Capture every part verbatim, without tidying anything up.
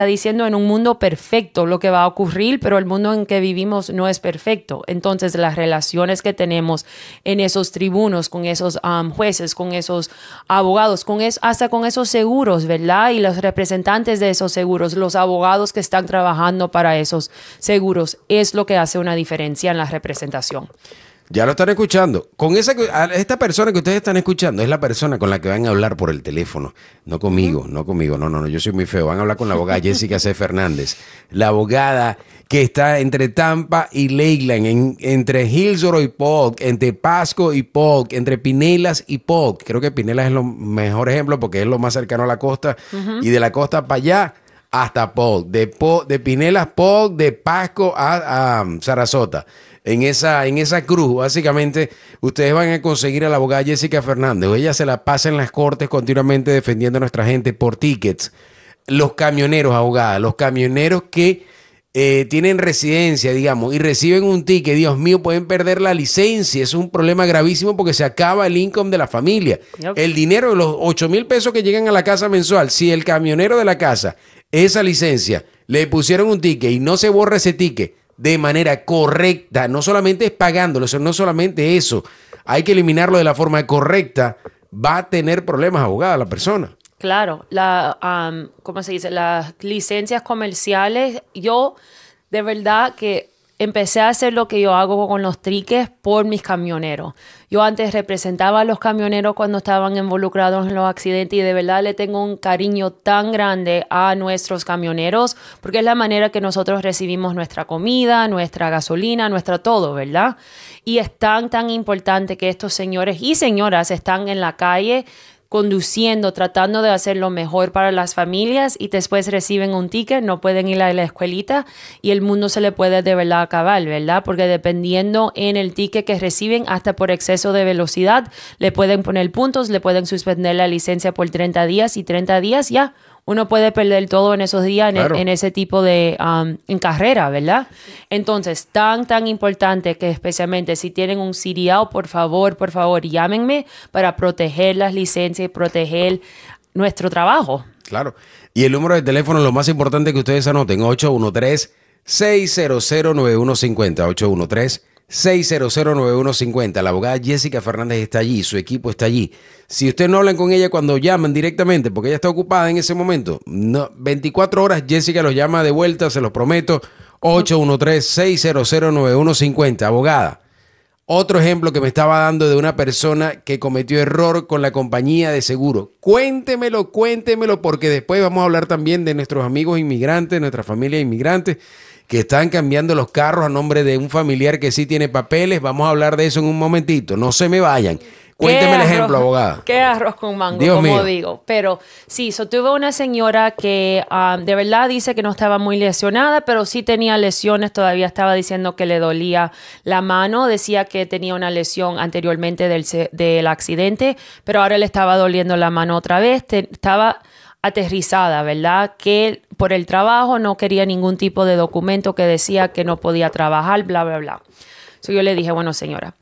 diciendo en un mundo perfecto lo que va a ocurrir, pero el mundo en que vivimos no es perfecto. Entonces, las relaciones que tenemos en esos tribunos, con esos um, jueces, con esos abogados, con es, hasta con esos seguros, ¿verdad? Y los representantes de esos seguros, los abogados que están trabajando para esos seguros, es lo que hace una diferencia en la representación. Ya lo están escuchando. Con esa, esta persona que ustedes están escuchando es la persona con la que van a hablar por el teléfono. No conmigo, no conmigo. No, no, no, yo soy muy feo. Van a hablar con la abogada Jessica C. Fernández. La abogada que está entre Tampa y Lakeland, en, entre Hillsborough y Polk, entre Pasco y Polk, entre Pinellas y Polk. Creo que Pinellas es el mejor ejemplo porque es lo más cercano a la costa. Uh-huh. Y de la costa para allá hasta Polk. De, Po, de Pinellas, Polk, de Pasco a, a Sarasota. En esa, en esa cruz, básicamente, ustedes van a conseguir a la abogada Jessica Fernández. Ella se la pasa en las cortes continuamente defendiendo a nuestra gente por tickets. Los camioneros, abogada, los camioneros que eh, tienen residencia, digamos, y reciben un ticket, Dios mío, pueden perder la licencia. Es un problema gravísimo porque se acaba el income de la familia. Yep. El dinero de los ocho mil pesos que llegan a la casa mensual, si el camionero de la casa, esa licencia, le pusieron un ticket y no se borra ese ticket de manera correcta, no solamente es pagándolo, no solamente eso, hay que eliminarlo de la forma correcta, va a tener problemas, abogada, la persona. Claro, la, um, ¿cómo se dice? Las licencias comerciales, yo de verdad que empecé a hacer lo que yo hago con los tickets por mis camioneros. Yo antes representaba a los camioneros cuando estaban involucrados en los accidentes y de verdad le tengo un cariño tan grande a nuestros camioneros porque es la manera que nosotros recibimos nuestra comida, nuestra gasolina, nuestra todo, ¿verdad? Y es tan, tan importante que estos señores y señoras están en la calle conduciendo, tratando de hacer lo mejor para las familias y después reciben un ticket, no pueden ir a la escuelita y el mundo se le puede de verdad acabar, ¿verdad? Porque dependiendo en el ticket que reciben, hasta por exceso de velocidad, le pueden poner puntos, le pueden suspender la licencia por treinta días y treinta días ya. Uno puede perder todo en esos días, claro, en, en ese tipo de um, en carrera, ¿verdad? Entonces, tan, tan importante que especialmente si tienen un C D L, por favor, por favor, llámenme para proteger las licencias y proteger nuestro trabajo. Claro. Y el número de teléfono, lo más importante que ustedes anoten, ocho uno tres, seis cero cero, nueve uno cinco cero, ocho uno tres, seis cero cero, nueve uno cinco cero. La abogada Jessica Fernández está allí, su equipo está allí. Si ustedes no hablan con ella cuando llaman directamente, porque ella está ocupada en ese momento, no, veinticuatro horas Jessica los llama de vuelta, se los prometo, ocho uno tres, seis cero cero, nueve uno cinco cero. Abogada, otro ejemplo que me estaba dando de una persona que cometió error con la compañía de seguro. Cuéntemelo, cuéntemelo, porque después vamos a hablar también de nuestros amigos inmigrantes, nuestra familia inmigrante, que están cambiando los carros a nombre de un familiar que sí tiene papeles. Vamos a hablar de eso en un momentito. No se me vayan. Cuénteme el ejemplo, abogada. Qué arroz con mango, Dios como mío. digo. Pero sí, so, tuve una señora que um, de verdad dice que no estaba muy lesionada, pero sí tenía lesiones. Todavía estaba diciendo que le dolía la mano. Decía que tenía una lesión anteriormente del, del accidente, pero ahora le estaba doliendo la mano otra vez. Te, estaba aterrizada, ¿verdad? Que por el trabajo no quería ningún tipo de documento que decía que no podía trabajar, bla, bla, bla. So, yo le dije, bueno, señora,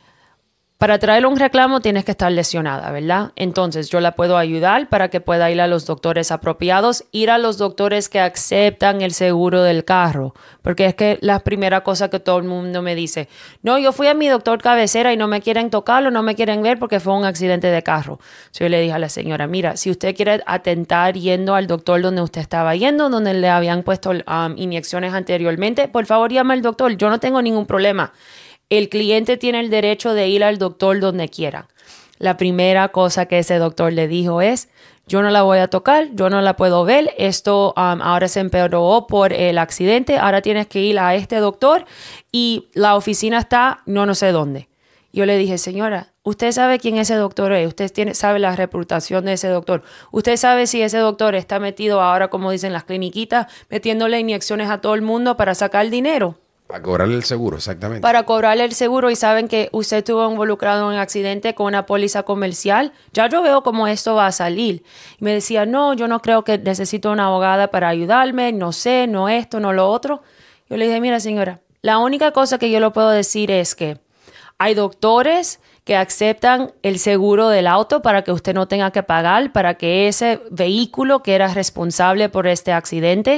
para traerle un reclamo tienes que estar lesionada, ¿verdad? Entonces yo la puedo ayudar para que pueda ir a los doctores apropiados, ir a los doctores que aceptan el seguro del carro. Porque es que la primera cosa que todo el mundo me dice, no, yo fui a mi doctor cabecera y no me quieren tocarlo, no me quieren ver porque fue un accidente de carro. So, yo le dije a la señora, mira, si usted quiere atentar yendo al doctor donde usted estaba yendo, donde le habían puesto um, inyecciones anteriormente, por favor llama al doctor, yo no tengo ningún problema. El cliente tiene el derecho de ir al doctor donde quiera. La primera cosa que ese doctor le dijo es, yo no la voy a tocar, yo no la puedo ver, esto um, ahora se empeoró por el accidente, ahora tienes que ir a este doctor y la oficina está no no sé dónde. Yo le dije, señora, usted sabe quién ese doctor es, usted tiene, sabe la reputación de ese doctor, usted sabe si ese doctor está metido ahora, como dicen las cliniquitas, metiéndole inyecciones a todo el mundo para sacar dinero. Para cobrarle el seguro, exactamente. Para cobrarle el seguro y saben que usted estuvo involucrado en un accidente con una póliza comercial. Ya yo veo cómo esto va a salir. Y me decía, no, yo no creo que necesito una abogada para ayudarme, no sé, no esto, no lo otro. Yo le dije, mira señora, la única cosa que yo le puedo decir es que hay doctores que aceptan el seguro del auto para que usted no tenga que pagar, para que ese vehículo que era responsable por este accidente